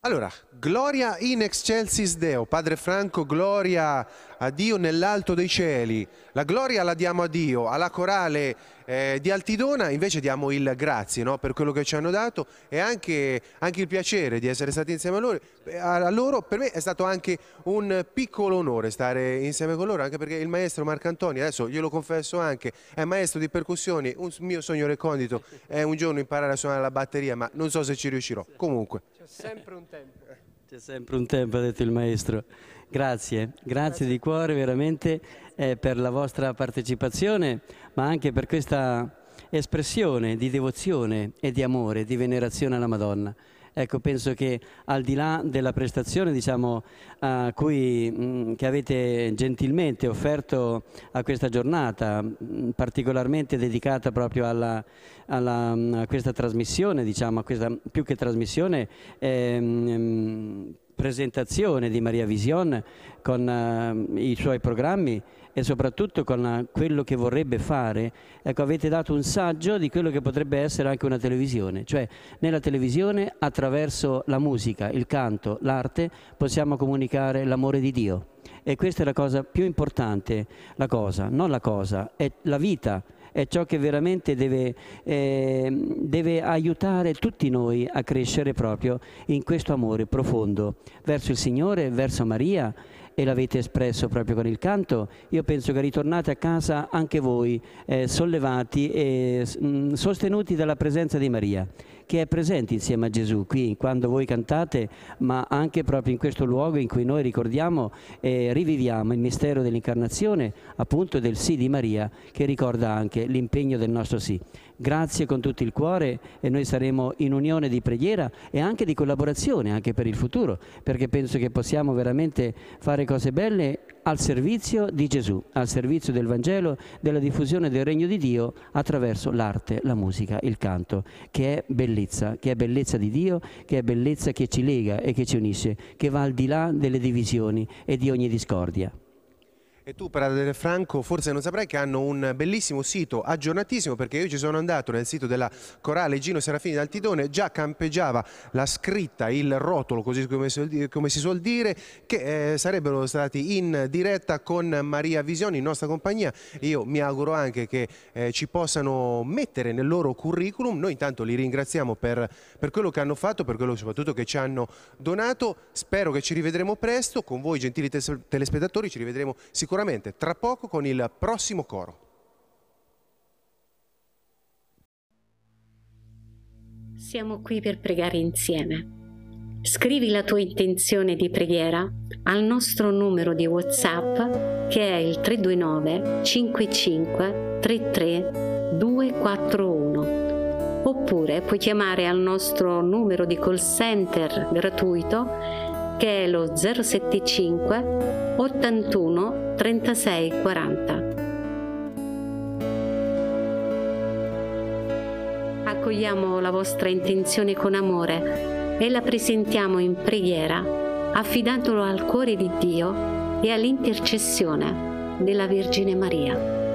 Allora, gloria in excelsis Deo, Padre Franco, gloria a Dio nell'alto dei cieli. La gloria la diamo a Dio, alla corale di Altidona invece diamo il grazie, no, per quello che ci hanno dato e anche il piacere di essere stati insieme a loro. Per me è stato anche un piccolo onore stare insieme con loro, anche perché il maestro Marcantoni, adesso glielo confesso anche, è maestro di percussioni, un mio sogno recondito è un giorno imparare a suonare la batteria, ma non so se ci riuscirò. Comunque. C'è sempre un tempo. C'è sempre un tempo, ha detto il maestro. Grazie, grazie di cuore veramente per la vostra partecipazione, ma anche per questa espressione di devozione e di amore, di venerazione alla Madonna. Ecco, penso che al di là della prestazione, diciamo, che avete gentilmente offerto a questa giornata, particolarmente dedicata proprio a questa trasmissione, diciamo, a questa più che trasmissione, presentazione di Maria Vision con i suoi programmi e soprattutto con quello che vorrebbe fare. Ecco, avete dato un saggio di quello che potrebbe essere anche una televisione, cioè nella televisione attraverso la musica, il canto, l'arte possiamo comunicare l'amore di Dio e questa è la cosa più importante, non la cosa, è la vita. È ciò che veramente deve aiutare tutti noi a crescere proprio in questo amore profondo verso il Signore, verso Maria, e l'avete espresso proprio con il canto. Io penso che ritornate a casa anche voi sollevati e sostenuti dalla presenza di Maria, che è presente insieme a Gesù qui quando voi cantate, ma anche proprio in questo luogo in cui noi ricordiamo e riviviamo il mistero dell'incarnazione, appunto del sì di Maria, che ricorda anche l'impegno del nostro sì. Grazie con tutto il cuore e noi saremo in unione di preghiera e anche di collaborazione anche per il futuro, perché penso che possiamo veramente fare cose belle al servizio di Gesù, al servizio del Vangelo, della diffusione del Regno di Dio attraverso l'arte, la musica, il canto, che è bellezza di Dio, che è bellezza che ci lega e che ci unisce, che va al di là delle divisioni e di ogni discordia. E tu, Padre Franco, forse non saprai che hanno un bellissimo sito, aggiornatissimo, perché io ci sono andato nel sito della Corale Gino Serafini d'Altidone, già campeggiava la scritta, il rotolo, così come si suol dire, che sarebbero stati in diretta con Maria Vision in nostra compagnia. Io mi auguro anche che ci possano mettere nel loro curriculum. Noi intanto li ringraziamo per quello che hanno fatto, per quello soprattutto che ci hanno donato. Spero che ci rivedremo presto, con voi gentili telespettatori ci rivedremo sicuramente tra poco con il prossimo coro. Siamo qui per pregare insieme. Scrivi la tua intenzione di preghiera al nostro numero di WhatsApp che è il 329 55 33 241 oppure puoi chiamare al nostro numero di call center gratuito che è lo 075 81 36 40. Accogliamo la vostra intenzione con amore e la presentiamo in preghiera, affidandolo al cuore di Dio e all'intercessione della Vergine Maria.